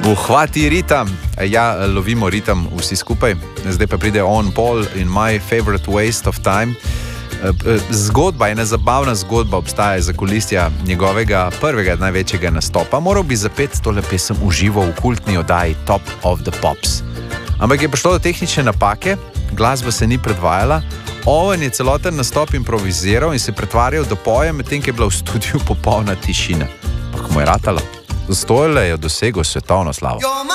Uhvati ritem, ja, lovimo ritem vsi skupaj. Zdaj pa pride On Paul in My Favorite Waste of Time. Zgodba, ena zabavna zgodba obstaja za kulistja njegovega prvega največjega nastopa. Moral bi zapeti tole pesem v živo v kultni oddaji Top of the Pops. Ampak je prišlo do tehnične napake, glasba se ni predvajala, Owen je celoten nastop improviziral in se pretvarjal, da poje, medtem ko je bila v studiu popolna tišina. Pa ko mu je ratalo, Dostojle je dosegel svetovno slavo.